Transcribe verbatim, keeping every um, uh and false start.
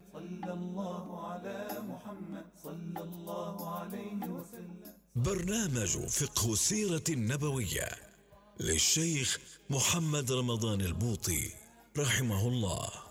صلى الله على محمد صلى الله عليه وسلم. برنامج فقه السيرة النبوية للشيخ محمد رمضان البوطي رحمه الله.